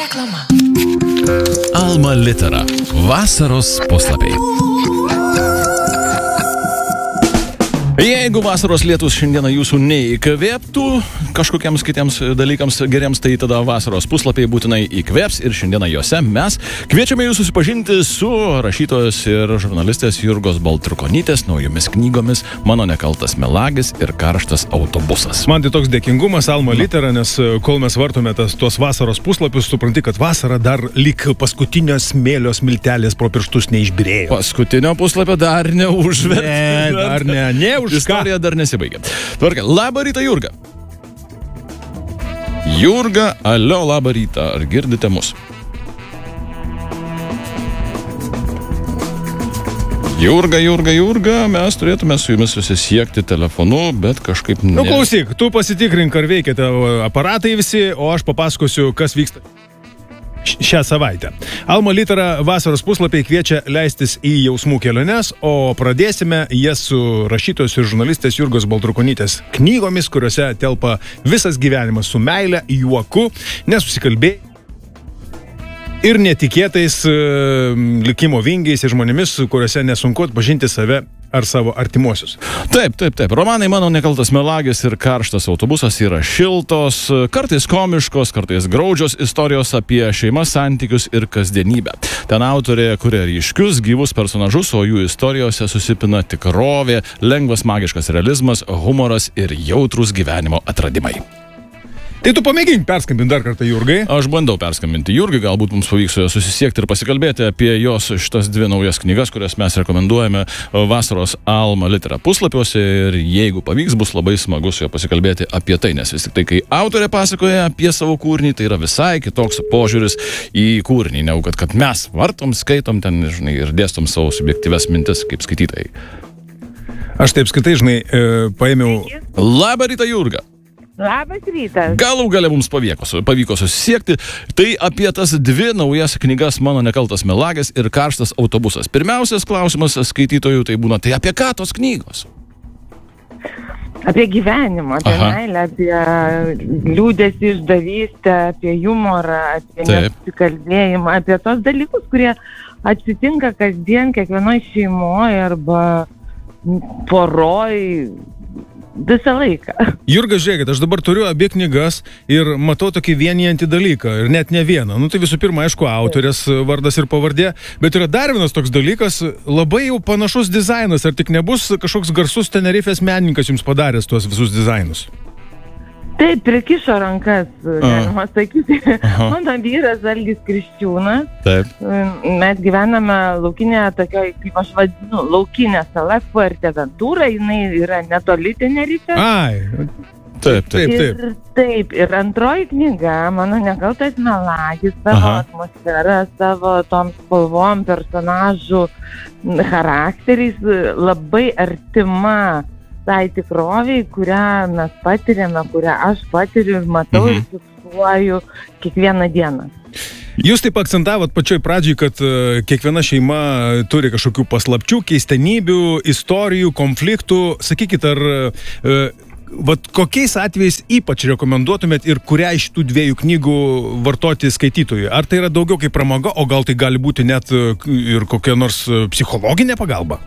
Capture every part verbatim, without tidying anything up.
Reklama. Alma Litera. Vasaros puslapiai. Jeigu vasaros lietus šiandieną jūsų neįkvėptų kažkokiems kitiems dalykams geriems, tai tada vasaros puslapiai būtinai įkvėps ir šiandieną juose mes kviečiame jūs susipažinti su rašytojos ir žurnalistės Jurgos Baltrukonytės naujomis knygomis Mano nekaltas melagis ir Karštas autobusas. Man tai toks dėkingumas Alma Litera, nes kol mes vartome tas, tuos vasaros puslapius, supranti, kad vasara dar lyg paskutinio smėlio smiltelės pro pirštus neišbyrėjo. Paskutinio puslapio dar neužvertė. Ne, dar ne, ne už Istorija dar nesibaigė. Tvarka, labą rytą, Jurga. Jurga, alio, labą rytą. Ar girdite mus? Jurga, Jurga, Jurga, mes turėtume su jumis susisiekti telefonu, bet kažkaip ne. Nu, klausyk, tu pasitikrink, ar veikia tavo aparatai visi, o aš papasakosiu, kas vyksta šią savaitę. Alma Litera vasaros puslapiai kviečia leistis į jausmų keliones, o pradėsime jas su rašytojos ir žurnalistės Jurgos Baltrukonytės knygomis, kuriuose telpa visas gyvenimas su meile, juoku, nesusikalbėjimu ir netikėtais uh, likimo vingiais ir žmonėmis, kuriuose nesunku atpažinti save ar savo artimuosius. Taip, taip, taip. Romanai Mano nekaltas melagis ir Karštas autobusas yra šiltos, kartais komiškos, kartais graudžios istorijos apie šeimas, santykius ir kasdienybę. Ten autorė kuria ryškius, gyvus personažus, o jų istorijose susipina tikrovė, lengvas magiškas realizmas, humoras ir jautrus gyvenimo atradimai. Tai tu pamėgink perskambinti dar kartą Jurgai. Aš bandau perskambinti Jurgai, galbūt mums pavyks su ja susisiekti ir pasikalbėti apie jos šitas dvi naujas knygas, kurias mes rekomenduojame vasaros Alma Litera puslapiuose, ir jeigu pavyks, bus labai smagu su ja pasikalbėti apie tai, nes vis tik tai, kai autorė pasakoja apie savo kūrinį, tai yra visai kitoks požiūris į kūrinį, negu kad, kad mes vartom, skaitom ten, žinai, ir dėstom savo subjektyves mintis kaip skaitytojai. Aš taip skaitai, žinai, e, paėmiau... Labą rytą, Jurga. Labas rytas. Galų gale mums pavyko, pavyko susisiekti. Tai apie tas dvi naujas knygas Mano nekaltas melagis ir Karštas autobusas. Pirmiausias klausimas skaitytojų tai būna, tai apie ką tos knygos? Apie gyvenimą, apie Aha. meilę, apie liūdesį, išdavystę, apie humorą, apie neapsikalbėjimą, apie tos dalykus, kurie atsitinka kasdien kiekvienoje šeimoje arba poroj. Visą laiką. Jurga, žiūrėkit, aš dabar turiu abi knygas ir matau tokį vienijantį dalyką, ir net ne vieną. Nu tai visų pirma, aišku, autorės vardas ir pavardė, bet yra dar vienas toks dalykas, labai jau panašus dizainas, ar tik nebus kažkoks garsus Tenerifės menininkas jums padaręs tuos visus dizainus? Taip, prikišo rankas, galima sakyti. Aha. Mano vyras Algis Kriščiūnas. Taip. Mes gyvename laukinėje, tokioje, kaip aš vadinu, laukinė sala Fuerteventura, jinai yra netoli Tenerifės. Ai, taip, taip, taip. Ir, taip, ir antroji knyga, Mano nekaltas melagis, savo Aha. atmosferą, savo tom spalvom, personažų charakteriais, labai artima tai tikroviai, kurią mes patiriame, kurią aš patiriu ir matau mhm. ir fiksuoju kiekvieną dieną. Jūs taip akcentavot pačioj pradžiai, kad uh, kiekviena šeima turi kažkokių paslapčių, keistenybių, istorijų, konfliktų. Sakykit, ar uh, vat, kokiais atvejais ypač rekomenduotumėt ir kurią iš tų dviejų knygų vartoti skaitytojui? Ar tai yra daugiau kaip pramoga, o gal tai gali būti net uh, ir kokia nors uh, psichologinė pagalba?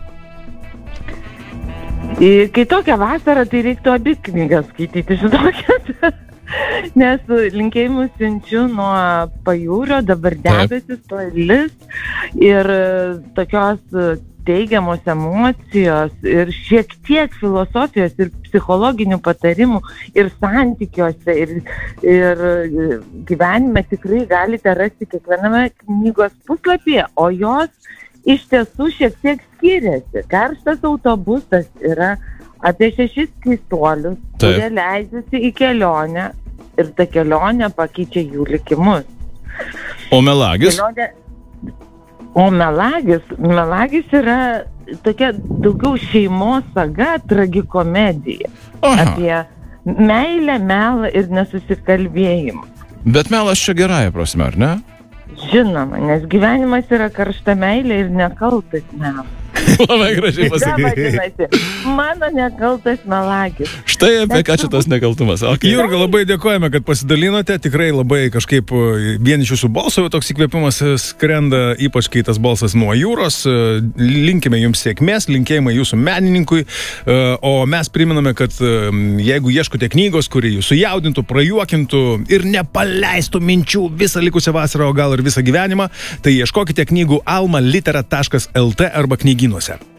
Kai tokia vasara, tai reiktų abi knygas skaityti, žinokit. Nes linkėjimus siunčiu nuo pajūrio, dabar debesis, palis ir tokios teigiamos emocijos ir šiek tiek filosofijos ir psichologinių patarimų ir santykiuose ir, ir gyvenime tikrai galite rasti kiekviename knygos puslapyje, o jos iš tiesų šiek tiek skiriasi. Karštas autobusas yra apie šešis keistuolius, kurie leidžiasi į kelionę ir ta kelionė pakeičia jų likimus. O melagis? Kelionė... O melagis, melagis yra tokia daugiau šeimos saga, tragikomedija. Aha. Apie meilę, melą ir nesusikalbėjimą. Bet melas čia gerąja prasme, ar ne? Žinoma, nes gyvenimas yra karšta meilė ir nekaltas melas. Labai gražiai Knyga pasakyti. vadinasi, mano nekaltas melagis. Štai apie ką šitas nekaltumas. Okay. Jurga, labai dėkojame, kad pasidalinote. Tikrai labai kažkaip vien iš jūsų balso toks įkvėpimas skrenda, ypač kai tas balsas nuo jūros. Linkime jums sėkmės, linkėjimai jūsų menininkui. O mes priminame, kad jeigu ieškote knygos, kuri jūsų jaudintų, prajuokintų ir nepaleistų minčių visą likusią vasarą, o gal ir visą gyvenimą, tai ieškokite knygų alma litera taškas lt arba knygynuose.